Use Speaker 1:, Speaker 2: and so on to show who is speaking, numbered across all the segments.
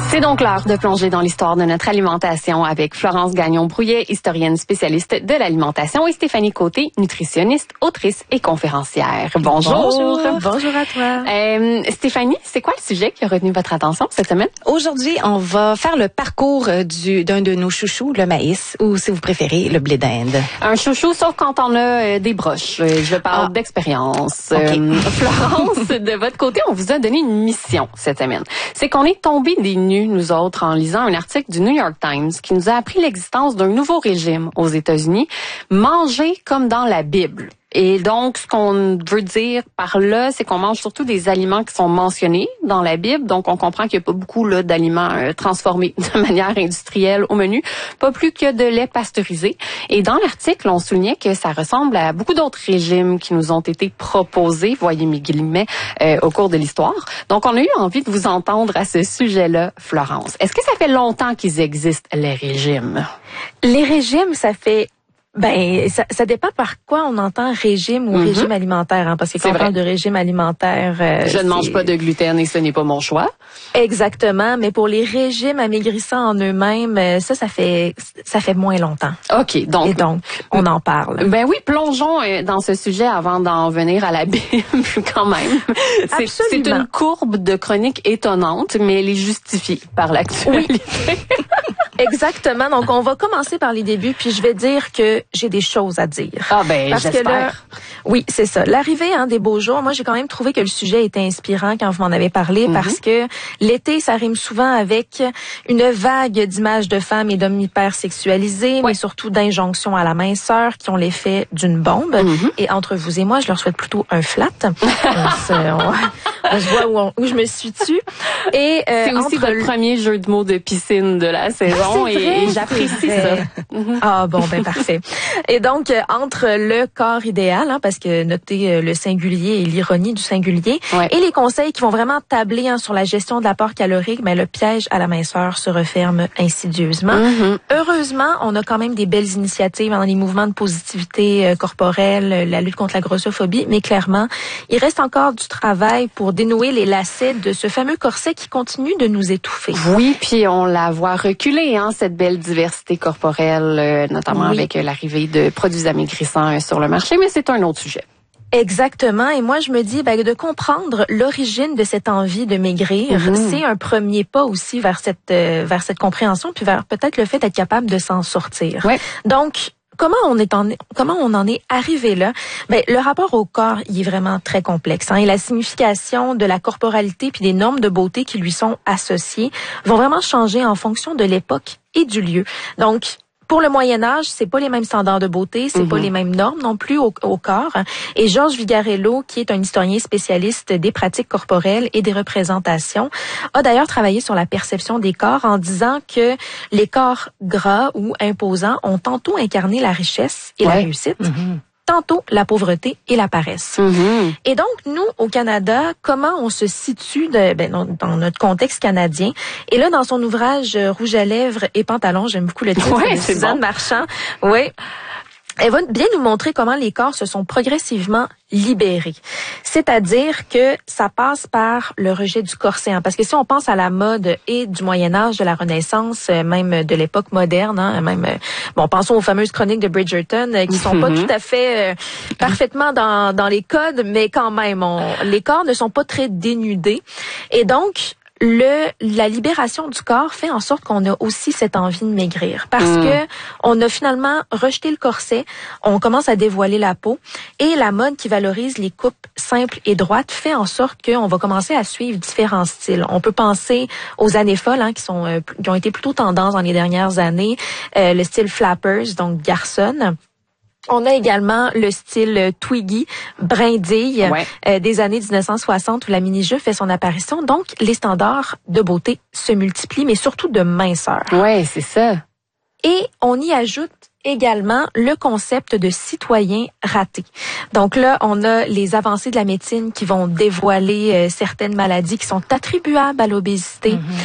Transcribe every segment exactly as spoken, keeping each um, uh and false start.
Speaker 1: C'est donc l'heure de plonger dans l'histoire de notre alimentation avec Florence Gagnon-Brouillet, historienne spécialiste de l'alimentation, et Stéphanie Côté, nutritionniste, autrice et conférencière. Bonjour.
Speaker 2: Bonjour. Bonjour à toi.
Speaker 1: Euh, Stéphanie, c'est quoi le sujet qui a retenu votre attention cette semaine?
Speaker 2: Aujourd'hui, on va faire le parcours du d'un de nos chouchous, le maïs, ou si vous préférez, le blé d'Inde.
Speaker 1: Un chouchou, sauf quand on a euh, des broches. Je parle ah. d'expérience.
Speaker 2: Okay.
Speaker 1: Euh, Florence, de votre côté, on vous a donné une mission cette semaine. C'est qu'on est tombé des nues, nous autres, en lisant un article du New York Times qui nous a appris l'existence d'un nouveau régime aux États-Unis, manger comme dans la Bible. Et donc, ce qu'on veut dire par là, c'est qu'on mange surtout des aliments qui sont mentionnés dans la Bible. Donc, on comprend qu'il n'y a pas beaucoup là d'aliments euh, transformés de manière industrielle au menu, pas plus que de lait pasteurisé. Et dans l'article, on soulignait que ça ressemble à beaucoup d'autres régimes qui nous ont été proposés, voyez mes guillemets, euh, au cours de l'histoire. Donc, on a eu envie de vous entendre à ce sujet-là, Florence. Est-ce que ça fait longtemps qu'ils existent, les régimes?
Speaker 3: Les régimes, ça fait... Ben, ça, ça dépend par quoi on entend régime ou mm-hmm. régime alimentaire, hein, parce que quand on parle de régime alimentaire... Euh,
Speaker 1: Je ne mange pas de gluten et ce n'est pas mon choix.
Speaker 3: Exactement, mais pour les régimes amaigrissants en eux-mêmes, ça, ça fait ça fait moins longtemps.
Speaker 1: OK, donc...
Speaker 3: Et donc, on en parle.
Speaker 1: Ben oui, plongeons dans ce sujet avant d'en venir à la Bible quand même. C'est, c'est une courbe de chronique étonnante, mais elle est justifiée par l'actualité.
Speaker 3: Oui. Exactement. Donc, on va commencer par les débuts, puis je vais dire que j'ai des choses à dire.
Speaker 1: Ah ben,
Speaker 3: Parce
Speaker 1: j'espère.
Speaker 3: Que là, oui, c'est ça. L'arrivée hein, des beaux jours, moi, j'ai quand même trouvé que le sujet était inspirant quand vous m'en avez parlé, mm-hmm. parce que l'été, ça rime souvent avec une vague d'images de femmes et d'hommes hyper sexualisés, oui. mais surtout d'injonctions à la minceur qui ont l'effet d'une bombe. Mm-hmm. Et entre vous et moi, je leur souhaite plutôt un flat. on, se, on, on se voit où, on, où je me situe. Et
Speaker 1: euh, c'est aussi votre le... premier jeu de mots de piscine de la saison.
Speaker 3: Vrai,
Speaker 1: et, et j'apprécie ça.
Speaker 3: Ah bon, ben parfait. Et donc, euh, entre le corps idéal, hein, parce que notez euh, le singulier et l'ironie du singulier, ouais. et les conseils qui vont vraiment tabler hein, sur la gestion de l'apport calorique, ben, le piège à la minceur se referme insidieusement. Mm-hmm. Heureusement, on a quand même des belles initiatives dans les mouvements de positivité euh, corporelle, la lutte contre la grossophobie, mais clairement, il reste encore du travail pour dénouer les lacets de ce fameux corset qui continue de nous étouffer.
Speaker 1: Oui, puis on la voit reculer, hein, cette belle diversité corporelle, euh, notamment oui. avec euh, l'arrivée de produits amaigrissants euh, sur le marché, mais c'est un autre sujet.
Speaker 3: Exactement. Et moi, je me dis, ben, de comprendre l'origine de cette envie de maigrir, mmh. c'est un premier pas aussi vers cette euh, vers cette compréhension, puis vers peut-être le fait d'être capable de s'en sortir.
Speaker 1: Ouais.
Speaker 3: Donc, Comment on est en comment on en est arrivé là? Ben le rapport au corps, il est vraiment très complexe, hein, et la signification de la corporalité puis des normes de beauté qui lui sont associées vont vraiment changer en fonction de l'époque et du lieu. Donc pour le Moyen Âge, c'est pas les mêmes standards de beauté, c'est mm-hmm. pas les mêmes normes non plus au, au corps. Et Georges Vigarello, qui est un historien spécialiste des pratiques corporelles et des représentations, a d'ailleurs travaillé sur la perception des corps en disant que les corps gras ou imposants ont tantôt incarné la richesse et ouais. la réussite. Mm-hmm. Tantôt la pauvreté et la paresse. Mm-hmm. Et donc, nous, au Canada, comment on se situe de, ben, dans, dans notre contexte canadien? Et là, dans son ouvrage « Rouge à lèvres et pantalon », j'aime beaucoup le titre
Speaker 1: ouais,
Speaker 3: de Suzanne bon. Marchand. Oui. Elle va bien nous montrer comment les corps se sont progressivement libérés. C'est-à-dire que ça passe par le rejet du corset. Hein, parce que si on pense à la mode et du Moyen-Âge, de la Renaissance, même de l'époque moderne, hein, même bon, pensons aux fameuses chroniques de Bridgerton qui sont mm-hmm. pas tout à fait euh, parfaitement dans, dans les codes, mais quand même, on, les corps ne sont pas très dénudés. Et donc, Le, la libération du corps fait en sorte qu'on a aussi cette envie de maigrir parce mmh. que on a finalement rejeté le corset, on commence à dévoiler la peau et la mode qui valorise les coupes simples et droites fait en sorte qu'on va commencer à suivre différents styles. On peut penser aux années folles hein, qui sont euh, qui ont été plutôt tendance dans les dernières années, euh, le style flappers, donc garçonne. On a également le style Twiggy, brindille, ouais. euh, des années dix-neuf cent soixante où la mini-jupe fait son apparition. Donc, les standards de beauté se multiplient, mais surtout de minceur.
Speaker 1: Ouais, c'est ça.
Speaker 3: Et on y ajoute également le concept de citoyen raté. Donc là, on a les avancées de la médecine qui vont dévoiler euh, certaines maladies qui sont attribuables à l'obésité. Mm-hmm.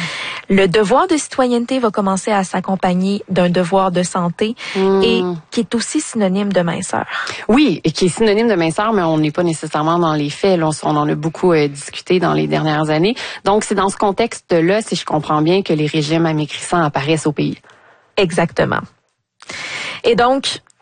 Speaker 3: Le devoir de citoyenneté va commencer à s'accompagner d'un devoir de santé mmh. et qui est aussi synonyme de minceur.
Speaker 1: Oui, et qui est synonyme de minceur, mais on n'est pas nécessairement dans les faits. Là, on en a beaucoup euh, discuté dans les dernières années. Donc, c'est dans ce contexte-là, si je comprends bien, que les régimes amaigrissants apparaissent au pays.
Speaker 3: Exactement. Et donc,